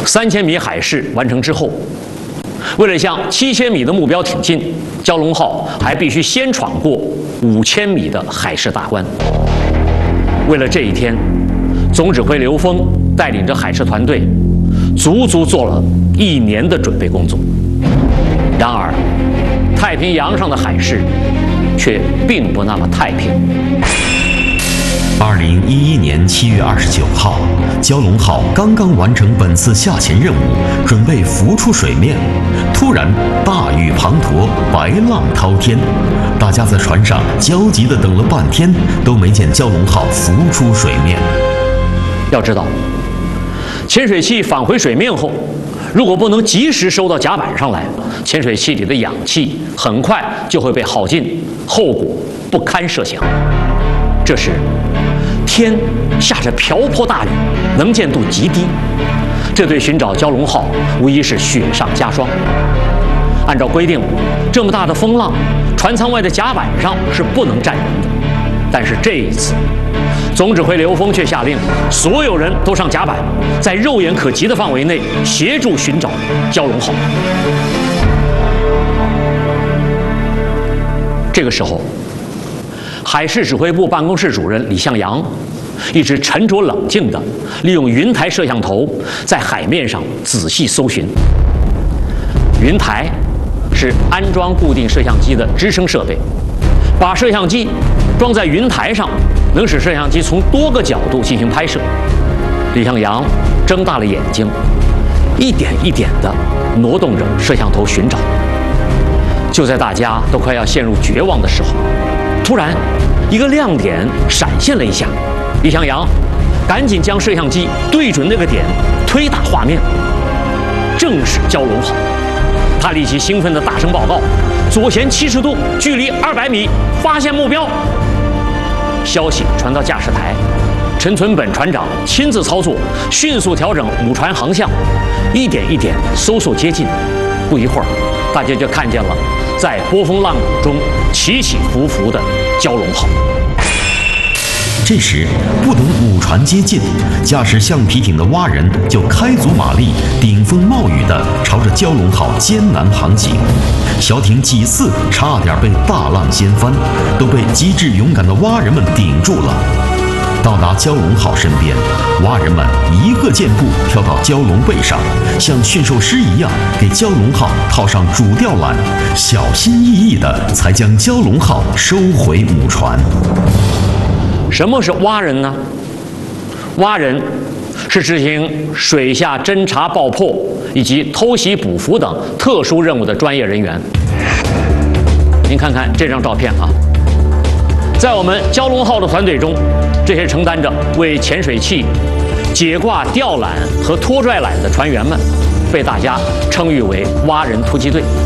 3000米海试完成之后，为了向7000米的目标挺进，蛟龙号还必须先闯过5000米的海试大关。为了这一天，总指挥刘峰带领着海试团队，足足做了1年的准备工作。然而，太平洋上的海试却并不那么太平。 2011年7月29号，蛟龙号刚刚完成本次下潜任务，准备浮出水面，突然大雨滂沱，白浪滔天，大家在船上焦急地等了半天，都没见蛟龙号浮出水面。 要知道，潜水器返回水面后，如果不能及时收到甲板上来，潜水器里的氧气很快就会被耗尽，后果不堪设想。这时，天下着瓢泼大雨，能见度极低，这对寻找蛟龙号无疑是雪上加霜。按照规定，这么大的风浪，船舱外的甲板上是不能站人的。但是这一次，总指挥刘峰却下令，所有人都上甲板，在肉眼可及的范围内协助寻找蛟龙号。这个时候，海事指挥部办公室主任李向阳一直沉着冷静地利用云台摄像头在海面上仔细搜寻。云台是安装固定摄像机的支撑设备，把摄像机装在云台上，能使摄像机从多个角度进行拍摄。李向阳睁大了眼睛，一点一点地挪动着摄像头寻找。就在大家都快要陷入绝望的时候，突然一个亮点闪现了一下，李向阳赶紧将摄像机对准那个点，推大画面，正是蛟龙号。他立即兴奋地大声报告：左舷70度，距离200米，发现目标。消息传到驾驶台，陈存本船长亲自操作，迅速调整母船航向，一点一点搜索接近。不一会儿，大家就看见了在波峰浪谷中起起伏伏的蛟龙号。 这时，不等母船接近，驾驶橡皮艇的蛙人就开足马力，顶风冒雨地朝着蛟龙号艰难航行。小艇几次差点被大浪掀翻，都被机智勇敢的蛙人们顶住了。到达蛟龙号身边，蛙人们一个箭步跳到蛟龙背上，像驯兽师一样给蛟龙号套上主吊缆，小心翼翼地才将蛟龙号收回母船。 什么是蛙人呢？蛙人是执行水下侦察爆破以及偷袭捕俘等特殊任务的专业人员。您看看这张照片啊，在我们蛟龙号的团队中，这些承担着为潜水器解挂吊缆和拖拽缆的船员们，被大家称誉为蛙人突击队。